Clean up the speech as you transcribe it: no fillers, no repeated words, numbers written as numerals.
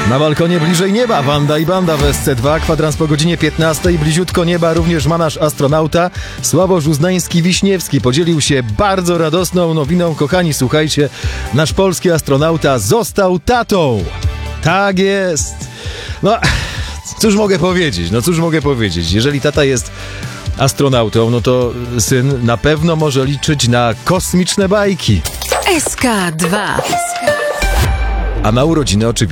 Na balkonie bliżej nieba Wanda i Banda w SC2, kwadrans po godzinie 15. Bliziutko nieba również ma nasz astronauta Sławosz Uznański-Wiśniewski. Podzielił się bardzo radosną nowiną. Kochani, słuchajcie, nasz polski astronauta został tatą. Tak jest. No, cóż mogę powiedzieć? Jeżeli tata jest astronautą, no to syn na pewno może liczyć na kosmiczne bajki. SK2. A na urodziny oczywiście